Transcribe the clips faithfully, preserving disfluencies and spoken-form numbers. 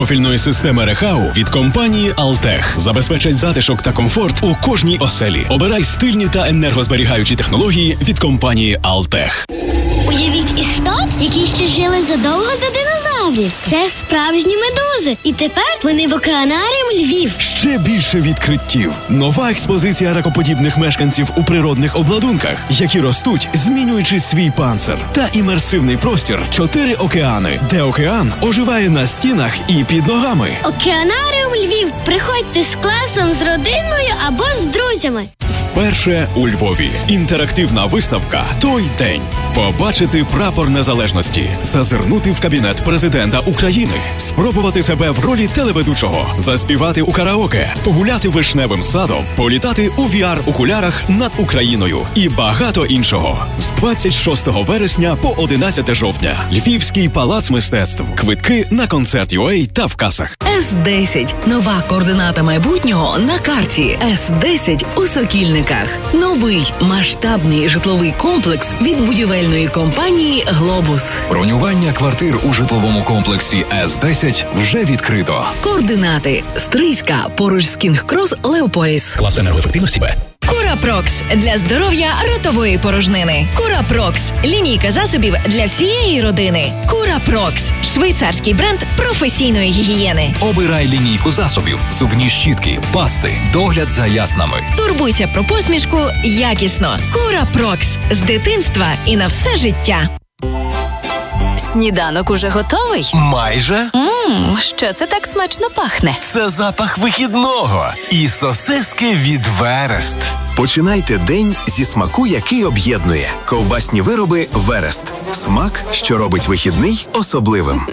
Профільної системи Рехау від компанії Алтех забезпечать затишок та комфорт у кожній оселі. Обирай стильні та енергозберігаючі технології від компанії Алтех. Уявіть істот, які ще жили задовго до динозаврів. Це справжні медузи. І тепер вони в океанаріум Львів. Ще більше відкриттів. Нова експозиція ракоподібних мешканців у природних обладунках, які ростуть, змінюючи свій панцир. Та імерсивний простір «Чотири океани», де океан оживає на стінах і під ногами. Океанаріум Львів. Приходьте з класом, з родиною або з друзями. Вперше у Львові. Інтерактивна виставка «Той день». Побачити прапор незалежності, зазирнути в кабінет президента України, спробувати себе в ролі телеведучого, заспівати у караоке, погуляти вишневим садом, політати у ві ар-окулярах над Україною і багато іншого. З двадцять шостого вересня по одинадцяте жовтня. Львівський палац мистецтв. Квитки на концерт ю ей та в касах. ес десять. Нова координата майбутнього на карті. ес десять у Сокільниках. Новий масштабний житловий комплекс від будівельної компанії «Глобус». Бронювання квартир у житловому комплексі ес десять вже відкрито. Координати. Стрийська, поруч з Кінг-Крос, Леополіс. Клас енергоефективності Б. Курапрокс для здоров'я ротової порожнини. Курапрокс – лінійка засобів для всієї родини. Курапрокс – швейцарський бренд професійної гігієни. Обирай лінійку засобів, зубні щітки, пасти, догляд за яснами. Турбуйся про посмішку якісно. Курапрокс – з дитинства і на все життя. Сніданок уже готовий? Майже. Ммм, що це так смачно пахне? Це запах вихідного і сосиски від Верест. Починайте день зі смаку, який об'єднує. Ковбасні вироби Верест. Смак, що робить вихідний особливим.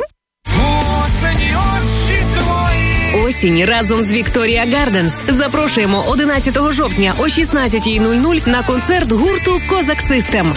Осінь разом з Вікторія Гарденс. Запрошуємо одинадцятого жовтня о шістнадцятій нуль нуль на концерт гурту «Козак Систем».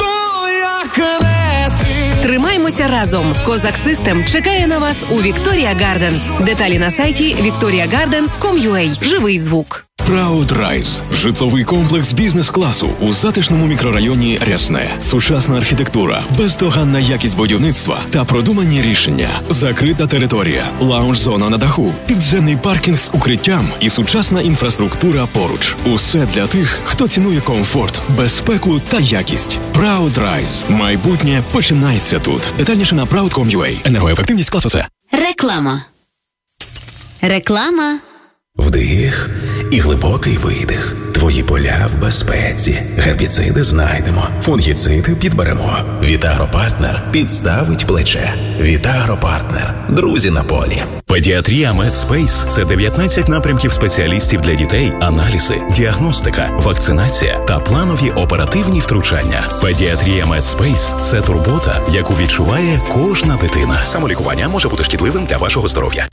Тримаймося разом. «Козак Систем» чекає на вас у Вікторія Гарденс. Деталі на сайті вікторія гарденс крапка ком крапка ю а. Живий звук. Proud Rise – житловий комплекс бізнес-класу у затишному мікрорайоні Рясне. Сучасна архітектура, бездоганна якість будівництва та продумані рішення. Закрита територія, лаунж-зона на даху, підземний паркінг з укриттям і сучасна інфраструктура поруч. Усе для тих, хто цінує комфорт, безпеку та якість. Proud Rise – майбутнє починається тут. Детальніше на прауд крапка ком крапка ю а. Енергоефективність класу С. Реклама. Реклама. Вдих і глибокий видих. Твої поля в безпеці. Гербіциди знайдемо. Фунгіциди підберемо. Вітагропартнер підставить плече. Вітагропартнер. Друзі на полі. Педіатрія Медспейс – це дев'ятнадцять напрямків спеціалістів для дітей, аналізи, діагностика, вакцинація та планові оперативні втручання. Педіатрія Медспейс – це турбота, яку відчуває кожна дитина. Самолікування може бути шкідливим для вашого здоров'я.